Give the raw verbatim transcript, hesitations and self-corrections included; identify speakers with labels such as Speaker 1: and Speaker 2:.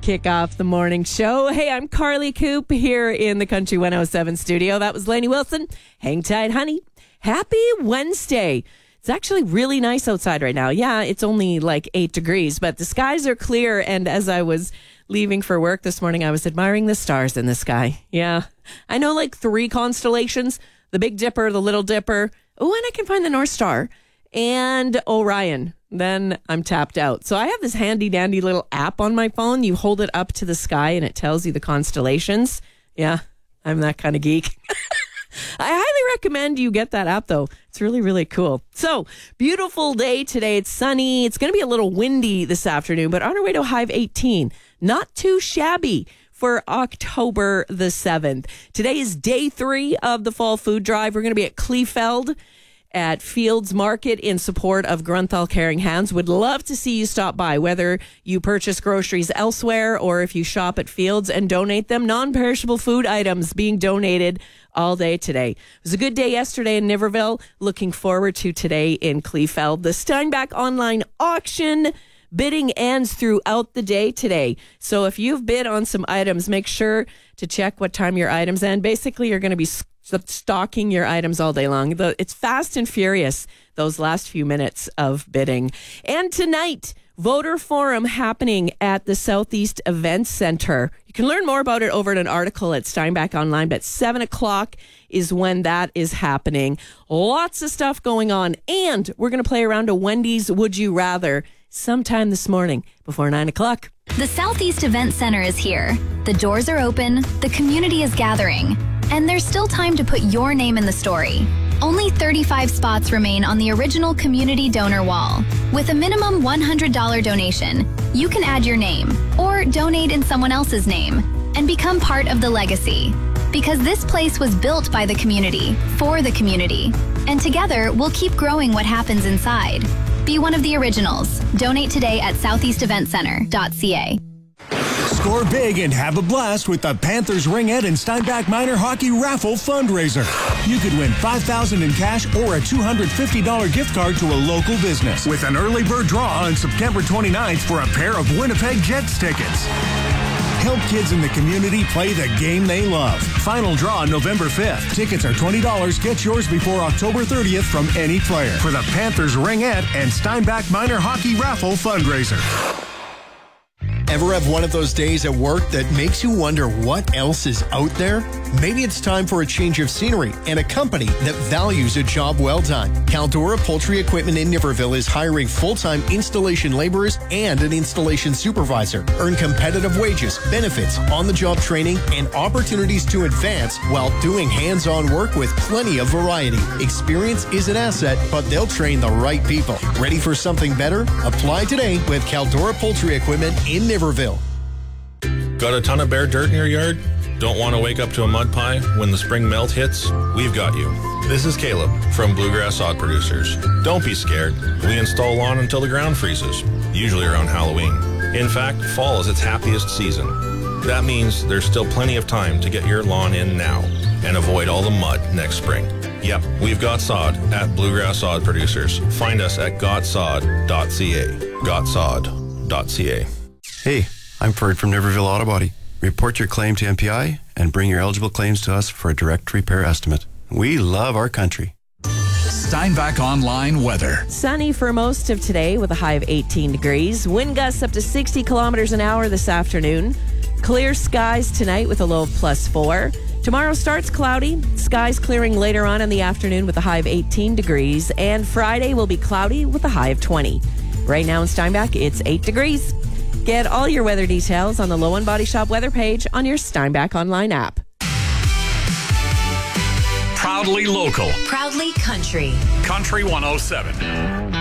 Speaker 1: kick off the morning show. Hey, I'm Carly Coop here in the Country one oh seven studio. That was Lainey Wilson. Hang tight, honey. Happy Wednesday. It's actually really nice outside right now. Yeah, it's only like eight degrees, but the skies are clear. And as I was leaving for work this morning, I was admiring the stars in the sky. Yeah, I know like three constellations, the Big Dipper, the Little Dipper. Oh, and I can find the North Star and Orion. Then I'm tapped out. So I have this handy dandy little app on my phone. You hold it up to the sky and it tells you the constellations. Yeah, I'm that kind of geek. I highly recommend you get that app, though. It's really, really cool. So, beautiful day today. It's sunny. It's going to be a little windy this afternoon, but on our way to a high of eighteen. Not too shabby for October the seventh. Today is day three of the fall food drive. We're going to be at Kleefeld at Fields Market in support of Grunthal Caring Hands. Would love to see you stop by, whether you purchase groceries elsewhere or if you shop at Fields and donate them. Non-perishable food items being donated all day today. It was a good day yesterday in Niverville. Looking forward to today in Kleefeld. The Steinbach online auction bidding ends throughout the day today. So if you've bid on some items, make sure to check what time your items end. Basically, you're going to be stocking your items all day long. It's fast and furious, those last few minutes of bidding. And tonight, Voter Forum happening at the Southeast Events Center. You can learn more about it over at an article at Steinbach Online, but seven o'clock is when that is happening. Lots of stuff going on. And we're going to play around a Wendy's Would You Rather sometime this morning before nine o'clock.
Speaker 2: The Southeast Events Center is here. The doors are open, the community is gathering, and there's still time to put your name in the story. Only thirty-five spots remain on the original community donor wall. With a minimum one hundred dollars donation, you can add your name or donate in someone else's name and become part of the legacy. Because this place was built by the community, for the community, and together we'll keep growing what happens inside. Be one of the originals. Donate today at southeast event center dot c a.
Speaker 3: Score big and have a blast with the Panthers Ringette and Steinbach Minor Hockey Raffle fundraiser. You could win five thousand dollars in cash or a two hundred fifty dollars gift card to a local business with an early bird draw on September twenty-ninth for a pair of Winnipeg Jets tickets. Help kids in the community play the game they love. Final draw November fifth. Tickets are twenty dollars. Get yours before October thirtieth from any player for the Panthers Ringette and Steinbach Minor Hockey Raffle fundraiser.
Speaker 4: Ever have one of those days at work that makes you wonder what else is out there? Maybe it's time for a change of scenery and a company that values a job well done. Caldora Poultry Equipment in Niverville is hiring full-time installation laborers and an installation supervisor. Earn competitive wages, benefits, on-the-job training, and opportunities to advance while doing hands-on work with plenty of variety. Experience is an asset, but they'll train the right people. Ready for something better? Apply today with Caldora Poultry Equipment in Niverville.
Speaker 5: Got a ton of bare dirt in your yard? Don't want to wake up to a mud pie when the spring melt hits? We've got you. This is Caleb from Bluegrass Sod Producers. Don't be scared. We install lawn until the ground freezes, usually around Halloween. In fact, fall is its happiest season. That means there's still plenty of time to get your lawn in now and avoid all the mud next spring. Yep, we've got sod at Bluegrass Sod Producers. Find us at got sod dot c a. got sod dot c a.
Speaker 6: Hey, I'm Ferd from Niverville Auto Body. Report your claim to M P I and bring your eligible claims to us for a direct repair estimate. We love our country.
Speaker 7: Steinbach Online weather.
Speaker 1: Sunny for most of today with a high of eighteen degrees. Wind gusts up to sixty kilometers an hour this afternoon. Clear skies tonight with a low of plus four. Tomorrow starts cloudy. Skies clearing later on in the afternoon with a high of eighteen degrees. And Friday will be cloudy with a high of twenty. Right now in Steinbach, it's eight degrees. Get all your weather details on the Low End Body Shop weather page on your Steinbach Online app.
Speaker 7: Proudly local.
Speaker 8: Proudly country.
Speaker 7: Country one oh seven.